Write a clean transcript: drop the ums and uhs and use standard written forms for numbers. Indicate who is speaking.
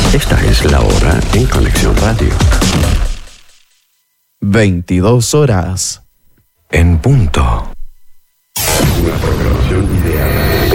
Speaker 1: Esta es la hora en Conexión Radio.
Speaker 2: 22 horas.
Speaker 3: En punto.